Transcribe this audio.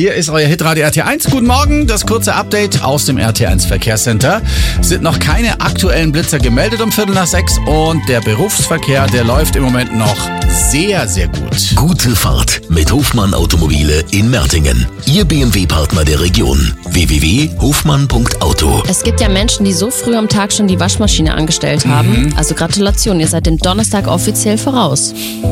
Hier ist euer Hitradio RT1. Guten Morgen, das kurze Update aus dem RT1 Verkehrscenter. Es sind noch keine aktuellen Blitzer gemeldet um 5:45 und der Berufsverkehr, der läuft im Moment noch sehr, sehr gut. Gute Fahrt mit Hofmann Automobile in Mertingen. Ihr BMW-Partner der Region. www.hofmann.auto. Es gibt ja Menschen, die so früh am Tag schon die Waschmaschine angestellt haben. Also Gratulation, ihr seid dem Donnerstag offiziell voraus.